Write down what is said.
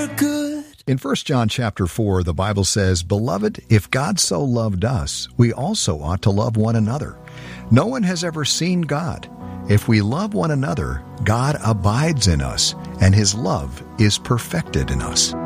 good. In 1 John chapter 4, the Bible says, "Beloved, if God so loved us, we also ought to love one another. No one has ever seen God. If we love one another, God abides in us, and his love is perfected in us."